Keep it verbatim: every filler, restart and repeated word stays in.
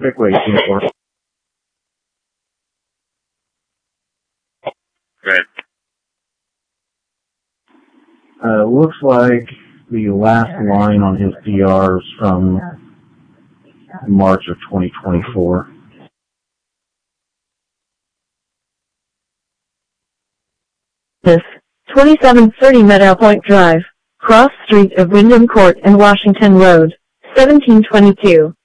quickly, ten four. Right. Uh, looks like the last line on his D R is from March of twenty twenty-four. This, twenty-seven thirty Meadow Point Drive, cross street of Wyndham Court and Washington Road, seventeen twenty-two.